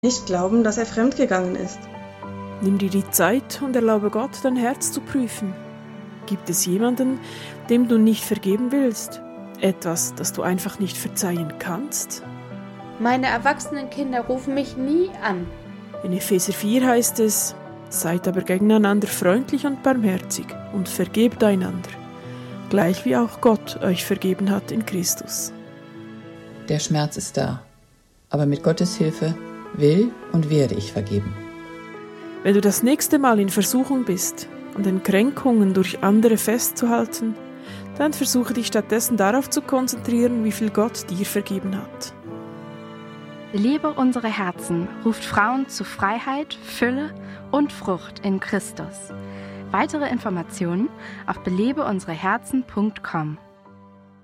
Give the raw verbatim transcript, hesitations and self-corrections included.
nicht glauben, dass er fremdgegangen ist. Nimm dir die Zeit und erlaube Gott, dein Herz zu prüfen. Gibt es jemanden, dem du nicht vergeben willst? Etwas, das du einfach nicht verzeihen kannst? Meine erwachsenen Kinder rufen mich nie an. In Epheser vier heißt es: Seid aber gegeneinander freundlich und barmherzig und vergebt einander, gleich wie auch Gott euch vergeben hat in Christus. Der Schmerz ist da, aber mit Gottes Hilfe will und werde ich vergeben. Wenn du das nächste Mal in Versuchung bist, an den Kränkungen durch andere festzuhalten, dann versuche dich stattdessen darauf zu konzentrieren, wie viel Gott dir vergeben hat. Belebe unsere Herzen ruft Frauen zu Freiheit, Fülle und Frucht in Christus. Weitere Informationen auf belebe unsere herzen punkt com.